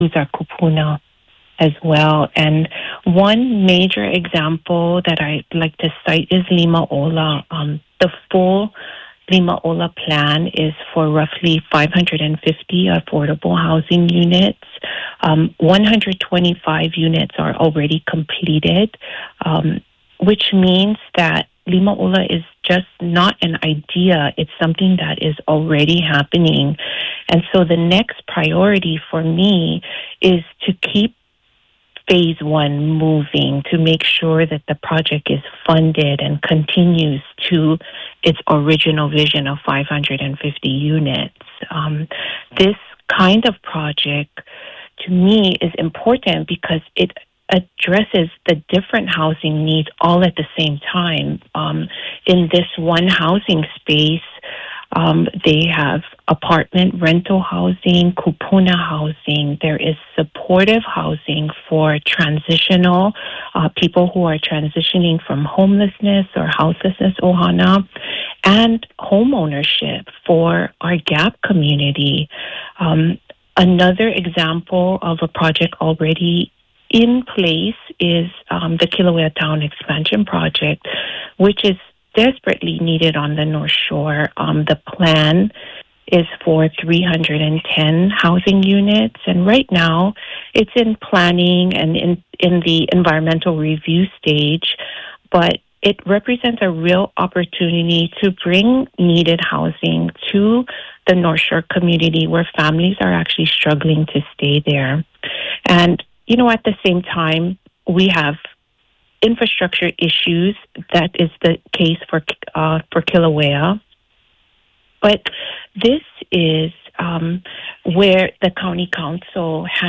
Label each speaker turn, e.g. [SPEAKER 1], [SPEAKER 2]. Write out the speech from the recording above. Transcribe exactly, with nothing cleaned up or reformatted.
[SPEAKER 1] our kupuna as well. And one major example that I like to cite is Lima Ola. Um, the full Lima Ola plan is for roughly five hundred fifty affordable housing units. Um, one hundred twenty-five units are already completed, um, which means that Lima Ola is just not an idea. It's something that is already happening. And so the next priority for me is to keep phase one moving, to make sure that the project is funded and continues to its original vision of five hundred fifty units. Um, this kind of project, to me, is important because it addresses the different housing needs all at the same time. Um, in this one housing space, Um, they have apartment rental housing, kupuna housing. There is supportive housing for transitional uh, people who are transitioning from homelessness or houselessness, ohana, and home ownership for our GAP community. Um, another example of a project already in place is um, the Kilauea Town Expansion Project, which is desperately needed on the North Shore. Um, the plan is for three hundred ten housing units, and right now it's in planning and in, in the environmental review stage, but it represents a real opportunity to bring needed housing to the North Shore community where families are actually struggling to stay there. And, you know, at the same time, we have infrastructure issues. That is the case for uh, for Kilauea. But this is um, where the county council has